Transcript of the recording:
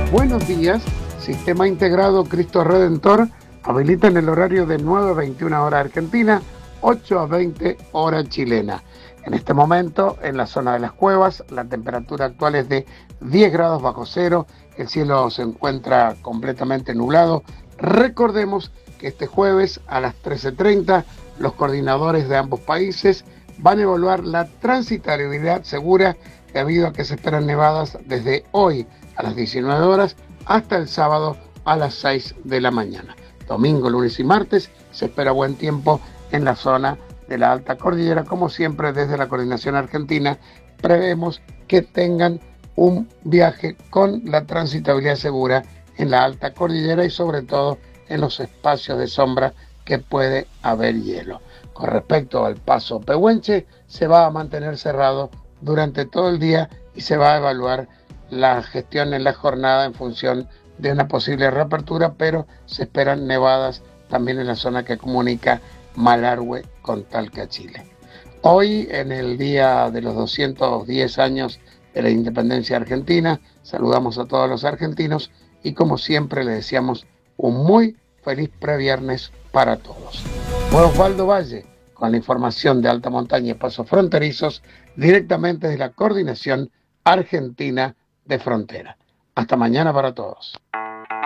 Buenos días. Sistema Integrado Cristo Redentor habilita en el horario de 9 a 21 hora argentina, 8 a 20 hora chilena. En este momento, en la zona de las cuevas, la temperatura actual es de 10 grados bajo cero, el cielo se encuentra completamente nublado. Recordemos que este jueves a las 13:30 los coordinadores de ambos países van a evaluar la transitabilidad segura debido a que se esperan nevadas desde hoy a las 19 horas hasta el sábado a las 6 de la mañana. Domingo, lunes y martes se espera buen tiempo en la zona de la alta cordillera. Como siempre, desde la Coordinación Argentina prevemos que tengan un viaje con la transitabilidad segura en la alta cordillera y sobre todo en los espacios de sombra que puede haber hielo. Con respecto al paso Pehuenche, se va a mantener cerrado durante todo el día y se va a evaluar la gestión en la jornada en función de una posible reapertura, pero se esperan nevadas también en la zona que comunica Malargüe con Talca, Chile. Hoy, en el día de los 210 años de la independencia argentina, saludamos a todos los argentinos y como siempre les deseamos un muy feliz previernes para todos. Fue Osvaldo Valle con la información de alta montaña y pasos fronterizos directamente de la Coordinación Argentina de Frontera. Hasta mañana para todos.